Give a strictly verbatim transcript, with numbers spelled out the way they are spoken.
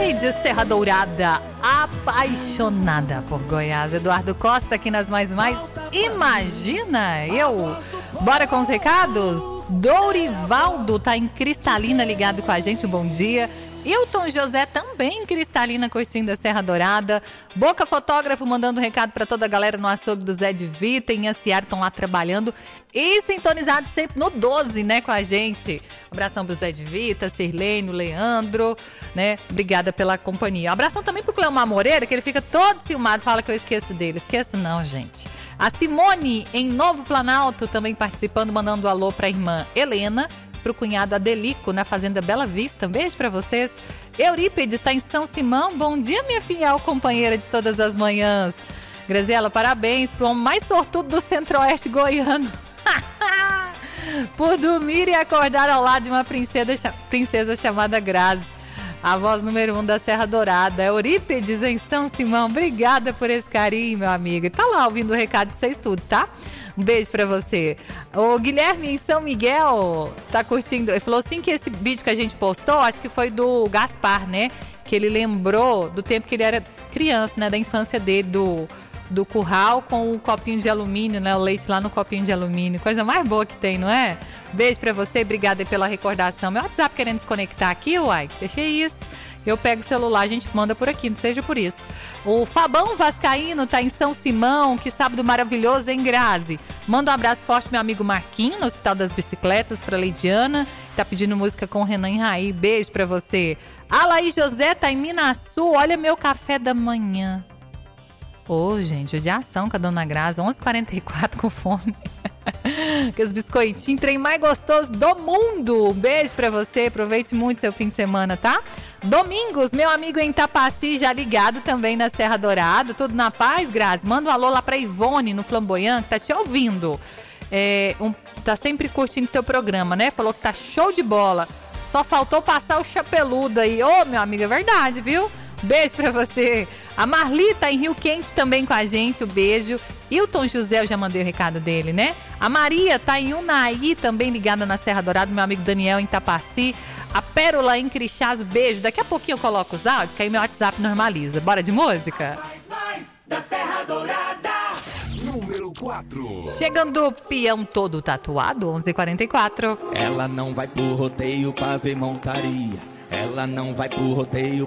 Euripides Serra Dourada, apaixonada por Goiás. Eduardo Costa aqui nas Mais Mais. Imagina eu. Bora com os recados? Dourivaldo tá em Cristalina ligado com a gente, bom dia. Hilton José também em Cristalina, curtindo a Serra Dourada. Boca Fotógrafo mandando um recado para toda a galera no açougue do Zé de Vita. Em Anciar estão lá trabalhando e sintonizados sempre no doze, né, com a gente. Um abração pro Zé de Vita, Sirlene, o Leandro, né? Obrigada pela companhia. Um abração também pro Cleomar Moreira, que ele fica todo ciumado, fala que eu esqueço dele. Esqueço não, gente. A Simone, em Novo Planalto, também participando, mandando um alô pra irmã Helena, pro cunhado Adelico, na Fazenda Bela Vista. Um beijo pra vocês. Eurípides está em São Simão. Bom dia, minha fiel companheira de todas as manhãs. Graziela, parabéns pro homem mais sortudo do Centro-Oeste goiano. Por dormir e acordar ao lado de uma princesa, princesa chamada Grazi. A voz número um da Serra Dourada. Eurípides em São Simão. Obrigada por esse carinho, meu amigo. E tá lá ouvindo o recado de vocês tudo, tá? Um beijo pra você. O Guilherme em São Miguel tá curtindo. Ele falou assim que esse vídeo que a gente postou, acho que foi do Gaspar, né? Que ele lembrou do tempo que ele era criança, né? Da infância dele, do, do curral com o copinho de alumínio, né? O leite lá no copinho de alumínio. Coisa mais boa que tem, não é? Beijo pra você, obrigada pela recordação. Meu WhatsApp querendo desconectar aqui, uai. Deixei isso. Eu pego o celular, a gente manda por aqui, não seja por isso. O Fabão Vascaíno tá em São Simão, que sábado maravilhoso, hein, Grazi? Manda um abraço forte pro meu amigo Marquinho, no Hospital das Bicicletas, pra Leidiana. Tá pedindo música com o Renan Raí. Beijo pra você. A Laís José tá em Minaçu, olha meu café da manhã. Ô, oh, gente, o de ação com a dona Grazi, onze e quarenta e quatro com fome. Aqueles biscoitinhos, trem mais gostoso do mundo. Um beijo pra você, aproveite muito seu fim de semana, tá? Domingos, meu amigo em Tapaci, já ligado também na Serra Dourada. Tudo na paz, Grazi? Manda um alô lá pra Ivone no Flamboyant, que tá te ouvindo. É, um, tá sempre curtindo seu programa, né? Falou que tá show de bola. Só faltou passar o chapeludo aí. Ô, meu amigo, é verdade, viu? Beijo pra você. A Marli tá em Rio Quente também com a gente, o um beijo. Hilton José, eu já mandei o recado dele, né? A Maria tá em Unai, também ligada na Serra Dourada, meu amigo Daniel em Tapaci. A Pérola em Crixás, beijo. Daqui a pouquinho eu coloco os áudios, que aí meu WhatsApp normaliza. Bora de música? Mais, mais, da Serra Dourada. Número quatro. Chegando o peão todo tatuado, onze e quarenta e quatro. Ela não vai pro rodeio pra ver montaria. Ela não vai pro rodeio